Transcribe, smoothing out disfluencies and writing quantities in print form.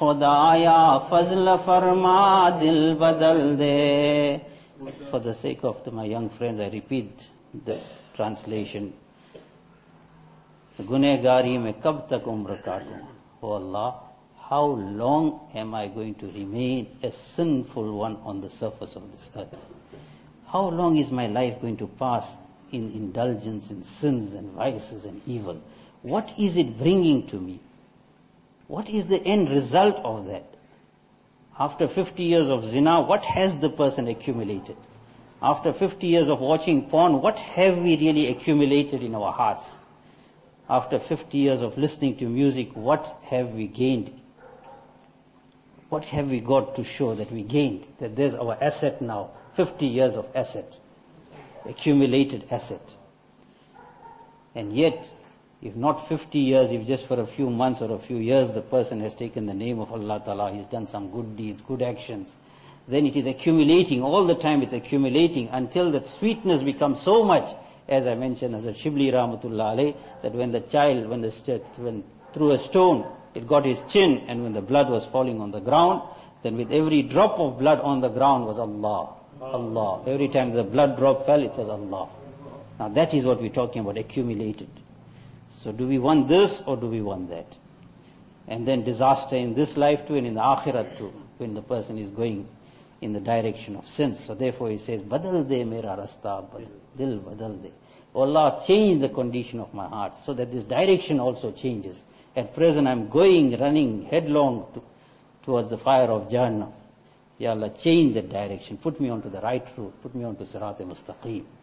Khudaya fazl farma dil badal de. For the sake of my young friends, I repeat the translation. Gunehgari mein kab tak umr kaatun? Oh Allah, how long am I going to remain a sinful one on the surface of this earth? How long is my life going to pass in indulgence in sins and vices and evil? What is it bringing to me? What is the end result of that? After 50 years of zina, what has the person accumulated? After 50 years of watching porn, what have we really accumulated in our hearts? After 50 years of listening to music, what have we gained? What have we got to show that we gained? That there's our asset now, 50 years of asset, accumulated asset. And yet, if not 50 years, if just for a few months or a few years the person has taken the name of Allah Ta'ala, he's done some good deeds, good actions, then it is accumulating, all the time it's accumulating until that sweetness becomes so much, as I mentioned as a Shibli Rahmatullah alayh, that when the child, when threw a stone, it got his chin, and when the blood was falling on the ground, then with every drop of blood on the ground was Allah, Allah. Every time the blood drop fell, it was Allah. Now that is what we're talking about, accumulated. So do we want this or do we want that? And then disaster in this life too and in the akhirat too, when the person is going in the direction of sins. So therefore he says, Badal de mera rasta, dil badal de. Oh Allah, change the condition of my heart so that this direction also changes. At present I'm running headlong towards the fire of Jahannam. Ya Allah, change that direction. Put me onto the right route. Put me onto Sirat-e-Mustaqim.